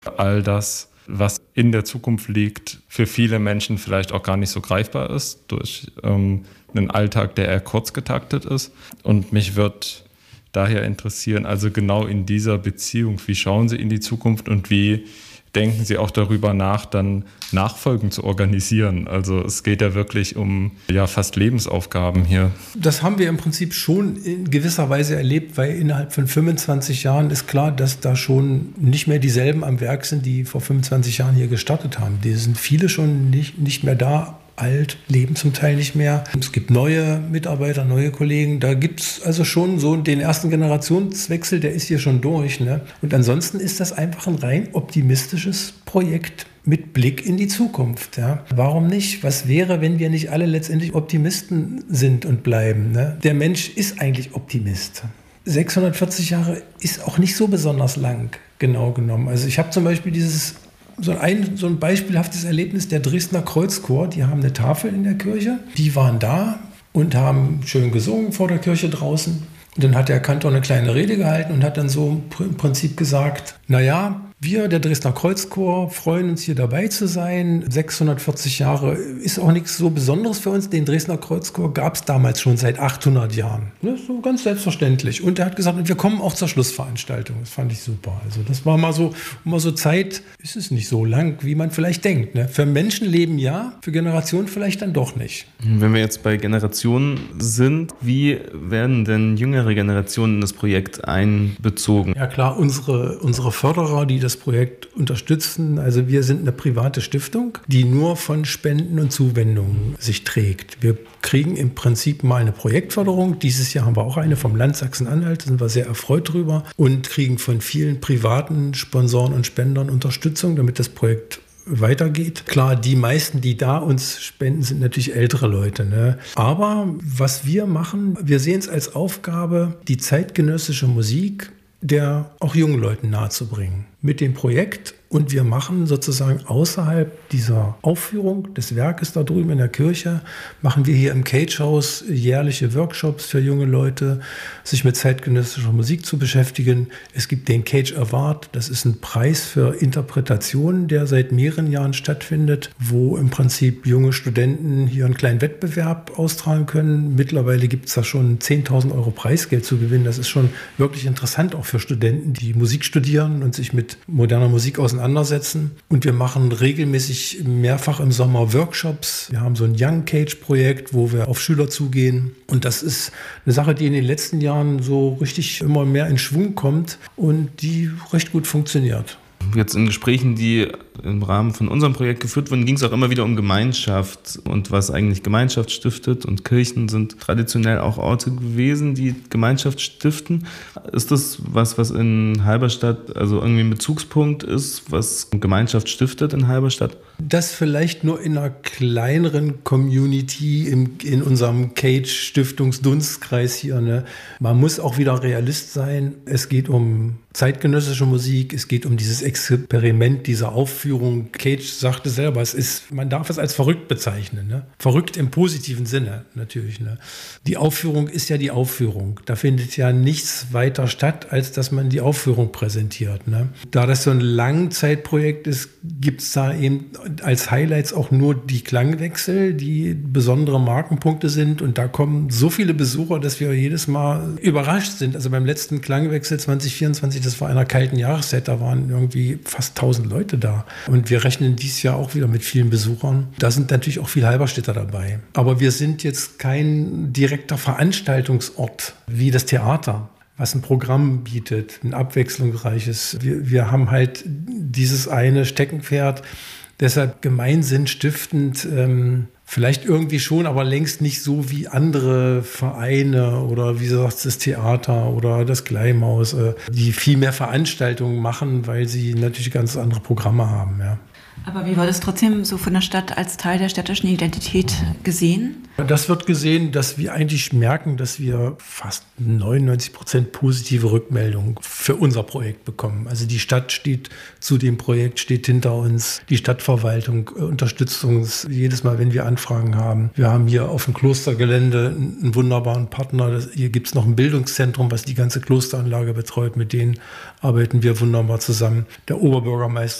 All das, was in der Zukunft liegt, für viele Menschen vielleicht auch gar nicht so greifbar ist durch einen Alltag, der eher kurz getaktet ist. Und mich wird daher interessieren, also genau in dieser Beziehung, wie schauen Sie in die Zukunft und wie denken Sie auch darüber nach, dann Nachfolgen zu organisieren? Also es geht ja wirklich um fast Lebensaufgaben hier. Das haben wir im Prinzip schon in gewisser Weise erlebt, weil innerhalb von 25 Jahren ist klar, dass da schon nicht mehr dieselben am Werk sind, die vor 25 Jahren hier gestartet haben. Die sind viele schon nicht mehr da. Alt, leben zum Teil nicht mehr. Es gibt neue Mitarbeiter, neue Kollegen. Da gibt es also schon so den ersten Generationswechsel, der ist hier schon durch. Ne? Und ansonsten ist das einfach ein rein optimistisches Projekt mit Blick in die Zukunft. Ja? Warum nicht? Was wäre, wenn wir nicht alle letztendlich Optimisten sind und bleiben? Ne? Der Mensch ist eigentlich Optimist. 640 Jahre ist auch nicht so besonders lang, genau genommen. Also ich habe zum Beispiel so ein beispielhaftes Erlebnis, der Dresdner Kreuzchor, die haben eine Tafel in der Kirche, die waren da und haben schön gesungen vor der Kirche draußen. Und dann hat der Kantor eine kleine Rede gehalten und hat dann so im Prinzip gesagt, naja, wir, der Dresdner Kreuzchor, freuen uns hier dabei zu sein. 640 Jahre ist auch nichts so Besonderes für uns. Den Dresdner Kreuzchor gab es damals schon seit 800 Jahren. Das ist so ganz selbstverständlich. Und er hat gesagt, wir kommen auch zur Schlussveranstaltung. Das fand ich super. Also das war mal so Zeit, ist es nicht so lang, wie man vielleicht denkt. Ne? Für Menschenleben ja, für Generationen vielleicht dann doch nicht. Wenn wir jetzt bei Generationen sind, wie werden denn jüngere Generationen in das Projekt einbezogen? Ja klar, unsere Förderer, die das Projekt unterstützen. Also wir sind eine private Stiftung, die nur von Spenden und Zuwendungen sich trägt. Wir kriegen im Prinzip mal eine Projektförderung. Dieses Jahr haben wir auch eine vom Land Sachsen-Anhalt, da sind wir sehr erfreut drüber und kriegen von vielen privaten Sponsoren und Spendern Unterstützung, damit das Projekt weitergeht. Klar, die meisten, die da uns spenden, sind natürlich ältere Leute. Ne? Aber was wir machen, wir sehen es als Aufgabe, die zeitgenössische Musik der auch jungen Leuten nahezubringen mit dem Projekt. Und wir machen sozusagen außerhalb dieser Aufführung des Werkes da drüben in der Kirche, machen wir hier im Cage-Haus jährliche Workshops für junge Leute, sich mit zeitgenössischer Musik zu beschäftigen. Es gibt den Cage Award, das ist ein Preis für Interpretationen, der seit mehreren Jahren stattfindet, wo im Prinzip junge Studenten hier einen kleinen Wettbewerb austragen können. Mittlerweile gibt es da schon 10.000 Euro Preisgeld zu gewinnen. Das ist schon wirklich interessant, auch für Studenten, die Musik studieren und sich mit moderner Musik auseinandersetzen. Und wir machen regelmäßig mehrfach im Sommer Workshops. Wir haben so ein Young Cage-Projekt, wo wir auf Schüler zugehen. Und das ist eine Sache, die in den letzten Jahren so richtig immer mehr in Schwung kommt und die recht gut funktioniert. Jetzt in Gesprächen, die im Rahmen von unserem Projekt geführt wurden, ging es auch immer wieder um Gemeinschaft und was eigentlich Gemeinschaft stiftet. Und Kirchen sind traditionell auch Orte gewesen, die Gemeinschaft stiften. Ist das was in Halberstadt also irgendwie ein Bezugspunkt ist, was Gemeinschaft stiftet in Halberstadt? Das vielleicht nur in einer kleineren Community in unserem Cage-Stiftungsdunstkreis hier. Ne? Man muss auch wieder Realist sein. Es geht um zeitgenössische Musik, es geht um dieses Experiment, diese Aufführung. Cage sagte selber, man darf es als verrückt bezeichnen. Ne? Verrückt im positiven Sinne natürlich. Ne? Die Aufführung ist ja die Aufführung. Da findet ja nichts weiter statt, als dass man die Aufführung präsentiert. Ne? Da das so ein Langzeitprojekt ist, gibt es da eben als Highlights auch nur die Klangwechsel, die besondere Markenpunkte sind. Und da kommen so viele Besucher, dass wir jedes Mal überrascht sind. Also beim letzten Klangwechsel 2024, das war in einer kalten Jahreszeit, da waren irgendwie fast 1000 Leute da. Und wir rechnen dieses Jahr auch wieder mit vielen Besuchern. Da sind natürlich auch viele Halberstädter dabei. Aber wir sind jetzt kein direkter Veranstaltungsort wie das Theater, was ein Programm bietet, ein abwechslungsreiches. Wir haben halt dieses eine Steckenpferd, deshalb Gemeinsinn stiftend, vielleicht irgendwie schon, aber längst nicht so wie andere Vereine oder wie gesagt das Theater oder das Gleimaus, die viel mehr Veranstaltungen machen, weil sie natürlich ganz andere Programme haben. Ja. Aber wie wird es trotzdem so von der Stadt als Teil der städtischen Identität gesehen? Das wird gesehen, dass wir eigentlich merken, dass wir fast 99% positive Rückmeldungen für unser Projekt bekommen. Also die Stadt steht zu dem Projekt, steht hinter uns. Die Stadtverwaltung unterstützt uns jedes Mal, wenn wir Anfragen haben. Wir haben hier auf dem Klostergelände einen wunderbaren Partner. Hier gibt es noch ein Bildungszentrum, was die ganze Klosteranlage betreut. Mit denen arbeiten wir wunderbar zusammen. Der Oberbürgermeister